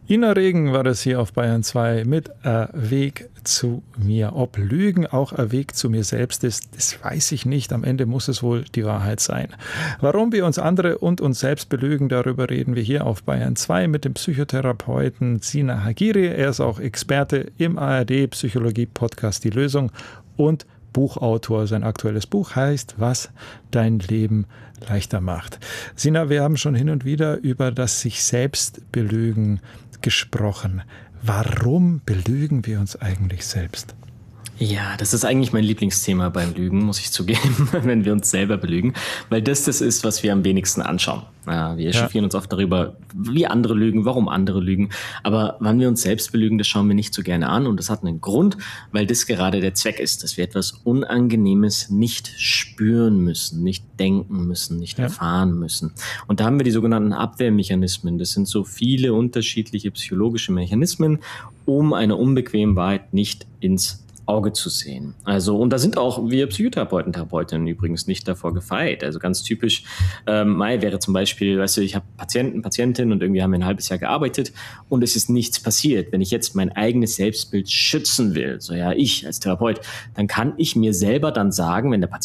Ina Regen war das hier auf Bayern 2 mit Weg zu mir. Ob Lügen auch ein Weg zu mir selbst ist, das weiß ich nicht. Am Ende muss es wohl die Wahrheit sein. Warum wir uns andere und uns selbst belügen, darüber reden wir hier auf Bayern 2 mit dem Psychotherapeuten Sina Hagiri. Er ist auch Experte im ARD-Psychologie-Podcast Die Lösung und Buchautor. Sein aktuelles Buch heißt Was dein Leben leichter macht. Sina, wir haben schon hin und wieder über das sich selbst belügen gesprochen. Warum belügen wir uns eigentlich selbst? Ja, das ist eigentlich mein Lieblingsthema beim Lügen, muss ich zugeben, wenn wir uns selber belügen, weil das ist, was wir am wenigsten anschauen. Wir echauffieren uns oft darüber, wie andere lügen, warum andere lügen, aber wann wir uns selbst belügen, das schauen wir nicht so gerne an und das hat einen Grund, weil das gerade der Zweck ist, dass wir etwas Unangenehmes nicht spüren müssen, nicht denken müssen, nicht erfahren müssen. Und da haben wir die sogenannten Abwehrmechanismen. Das sind so viele unterschiedliche psychologische Mechanismen, um eine unbequeme Wahrheit nicht ins Auge zu sehen. Also, und da sind auch wir Psychotherapeuten, Therapeutinnen übrigens nicht davor gefeit. Also ganz typisch, wäre zum Beispiel, weißt du, ich habe Patientinnen und irgendwie haben wir ein halbes Jahr gearbeitet und es ist nichts passiert. Wenn ich jetzt mein eigenes Selbstbild schützen will, so ja, ich als Therapeut, dann kann ich mir selber dann sagen, wenn der Patient